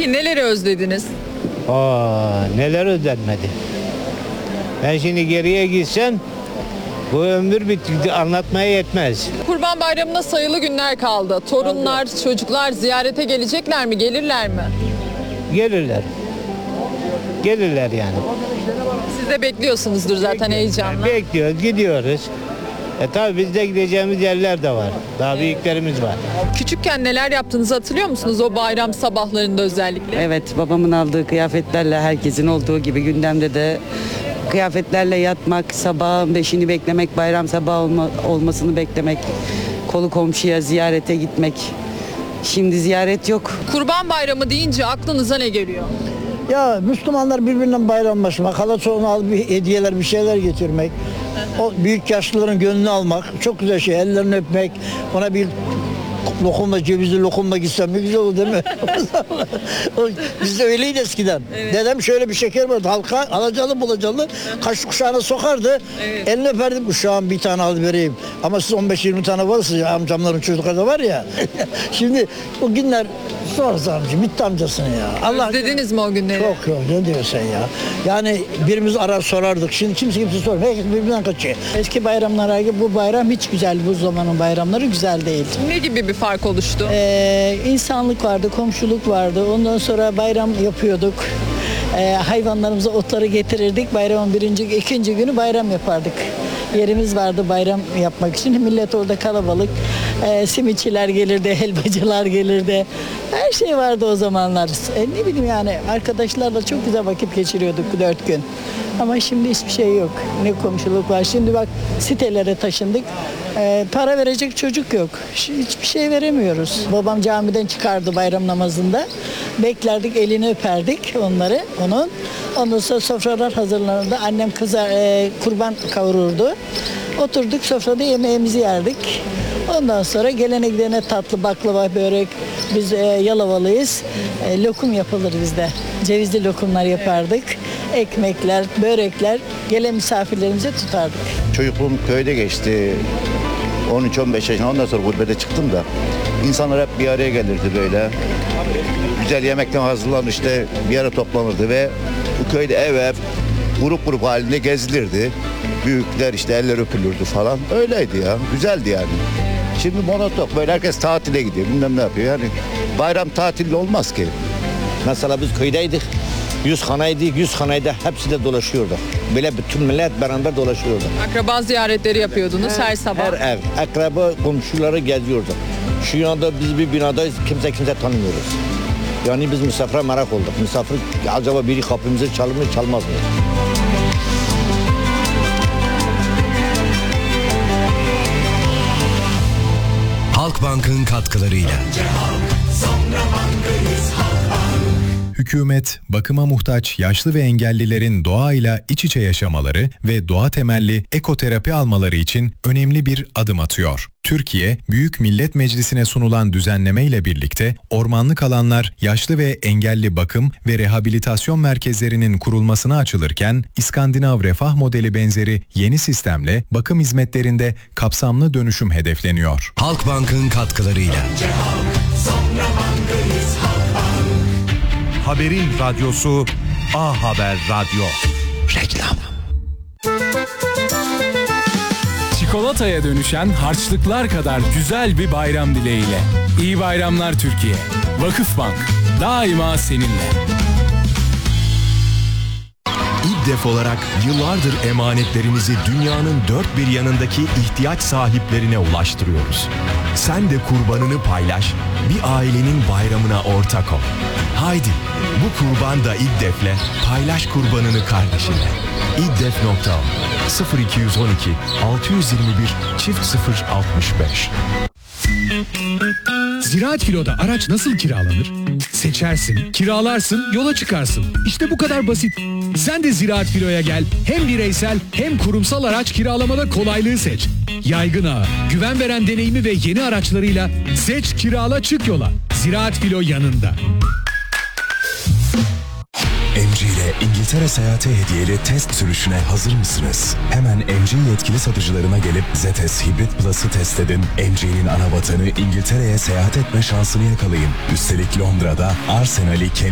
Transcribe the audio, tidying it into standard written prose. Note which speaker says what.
Speaker 1: Peki neleri özlediniz?
Speaker 2: Neler ödenmedi. Ben şimdi geriye gitsem bu ömür bitti, anlatmaya yetmez.
Speaker 1: Kurban Bayramı'na sayılı günler kaldı. Torunlar, çocuklar ziyarete gelecekler mi? Gelirler mi?
Speaker 2: Gelirler. Gelirler yani.
Speaker 1: Siz de bekliyorsunuzdur zaten heyecanla.
Speaker 2: Bekliyoruz, gidiyoruz. Tabii biz de gideceğimiz yerler de var. Daha büyüklerimiz var.
Speaker 1: Küçükken neler yaptığınızı hatırlıyor musunuz o bayram sabahlarında özellikle?
Speaker 3: Evet, babamın aldığı kıyafetlerle herkesin olduğu gibi gündemde de kıyafetlerle yatmak, sabahın 5'ini beklemek, bayram sabahı olmasını beklemek, kolu komşuya ziyarete gitmek. Şimdi ziyaret yok.
Speaker 1: Kurban Bayramı deyince aklınıza ne geliyor?
Speaker 4: Ya Müslümanlar birbirinden bayramlaşmak, halaçoğunu alıp bir hediyeler, bir şeyler getirmek, o büyük yaşlıların gönlünü almak çok güzel şey. Ellerini öpmek, ona bir lokumla, cevizli lokumla gitsem ne güzel olur değil mi? Bizde öyleydi eskiden. Evet. Dedem şöyle bir şeker vardı, halka alacalı bulacalı, kaş kuşağına sokardı. Evet. Elini öperdim, kuşağım bir tane al vereyim. Ama siz 15-20 tane varsa amcamların çocukları da var ya. Şimdi o günler zor amca, bitti amcasını ya.
Speaker 1: Özlediniz mi o günleri?
Speaker 4: Çok ne diyorsun ya. Yani birimiz arar sorardık. Şimdi kimse sormuyor. Herkes birbirinden kaçıyor. Eski bayramlara gibi bu bayram hiç güzel. Bu zamanın bayramları güzel değil.
Speaker 1: Ne gibi bir fark oluştu?
Speaker 4: İnsanlık vardı, komşuluk vardı. Ondan sonra bayram yapıyorduk. Hayvanlarımıza otları getirirdik. Bayramın ikinci günü bayram yapardık. Yerimiz vardı bayram yapmak için. Millet orada kalabalık. Simitçiler gelirdi, helvacılar gelirdi. Her şey vardı o zamanlar. Ne bileyim yani arkadaşlarla çok güzel vakit geçiriyorduk bu 4 gün. Ama şimdi hiçbir şey yok. Ne komşuluk var. Şimdi bak sitelere taşındık. Para verecek çocuk yok. Hiçbir şey veremiyoruz. Babam camiden çıkardı bayram namazında. Beklerdik, elini öperdik onun. Ondan sonra sofralar hazırlanırdı. Annem kurban kavururdu. Oturduk sofrada yemeğimizi yerdik. Ondan sonra gelene gidene tatlı, baklava, börek. Biz Yalovalıyız. Lokum yapılır bizde. Cevizli lokumlar yapardık. Ekmekler, börekler gelen misafirlerimize tutardık.
Speaker 5: Çocukluğum köyde geçti. 13-15 yaşında, ondan sonra gurbete çıktım da insanlar hep bir araya gelirdi böyle. Güzel yemekten hazırlanır işte bir yere toplanırdı ve bu köyde ev grup halinde gezilirdi. Büyükler işte eller öpülürdü falan. Öyleydi ya. Güzeldi yani. Şimdi monoton böyle herkes tatile gidiyor. Bilmem ne yapıyor. Yani bayram tatilli olmaz ki.
Speaker 2: Mesela biz köydeydik. 100 hanaydık, 100 hanayda hepsi de dolaşıyordu. Böyle bütün millet beraber dolaşıyordu.
Speaker 1: Akraba ziyaretleri yapıyordunuz her sabah.
Speaker 2: Her ev, akraba komşuları geziyordu. Şu anda biz bir binadayız, kimse tanımıyoruz. Yani biz misafire merak olduk. Misafir acaba biri kapımızı çalır mı, çalmaz mı?
Speaker 6: Halkbank'ın katkılarıyla. Hükümet, bakıma muhtaç yaşlı ve engellilerin doğayla iç içe yaşamaları ve doğa temelli ekoterapi almaları için önemli bir adım atıyor. Türkiye, Büyük Millet Meclisi'ne sunulan düzenleme ile birlikte ormanlık alanlar, yaşlı ve engelli bakım ve rehabilitasyon merkezlerinin kurulmasına açılırken, İskandinav refah modeli benzeri yeni sistemle bakım hizmetlerinde kapsamlı dönüşüm hedefleniyor. Halkbank'ın katkılarıyla.
Speaker 7: Haberin radyosu A Haber Radyo.
Speaker 6: Reklam.
Speaker 8: Çikolataya dönüşen harçlıklar kadar güzel bir bayram dileğiyle. İyi bayramlar Türkiye. Vakıfbank daima seninle.
Speaker 7: İGDEF olarak yıllardır emanetlerimizi dünyanın dört bir yanındaki ihtiyaç sahiplerine ulaştırıyoruz. Sen de kurbanını paylaş, bir ailenin bayramına ortak ol. Haydi, bu kurban da İGDEF'le paylaş kurbanını kardeşinle. İGDEF.org 0212 621 065.
Speaker 8: Ziraat Filo'da araç nasıl kiralanır? Seçersin, kiralarsın, yola çıkarsın. İşte bu kadar basit. Sen de Ziraat Filo'ya gel. Hem bireysel hem kurumsal araç kiralamada kolaylığı seç. Yaygın ağı, güven veren deneyimi ve yeni araçlarıyla seç, kirala, çık yola. Ziraat Filo yanında.
Speaker 7: MG ile İngiltere seyahati hediyeli test sürüşüne hazır mısınız? Hemen MG yetkili satıcılarına gelip ZS Hybrid Plus'ı test edin. MG'nin ana vatanı İngiltere'ye seyahat etme şansını yakalayın. Üstelik Londra'da Arsenal'i